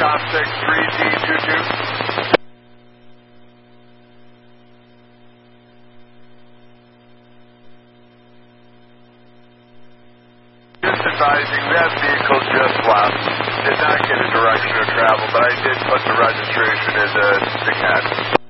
Top 63D22. Just advising that vehicle just left. Did not get a direction of travel, but I did put the registration into the CAD.